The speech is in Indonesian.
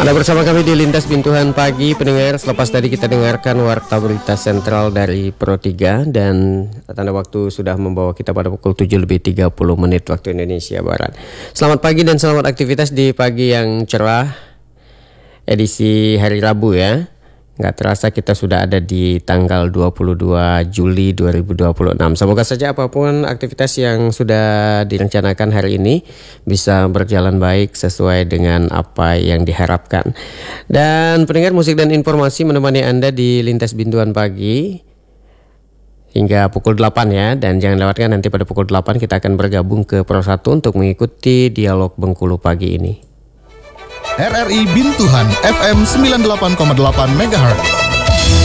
Anda bersama kami di Lintas Bintuhan Pagi, pendengar. Selepas tadi kita dengarkan Warta Berita Sentral dari Pro 3 dan tanda waktu sudah membawa kita pada pukul 7:30 waktu Indonesia Barat. Selamat pagi dan selamat aktivitas di pagi yang cerah, edisi hari Rabu ya. Nggak terasa kita sudah ada di tanggal 22 Juli 2026. Semoga saja apapun aktivitas yang sudah direncanakan hari ini bisa berjalan baik sesuai dengan apa yang diharapkan. Dan pendengar, musik dan informasi menemani Anda di Lintas Bintuan Pagi hingga pukul 8 ya. Dan jangan lewatkan nanti pada pukul 8 kita akan bergabung ke Pro 1 untuk mengikuti dialog Bengkulu pagi ini. RRI Bintuhan FM 98,8 MHz.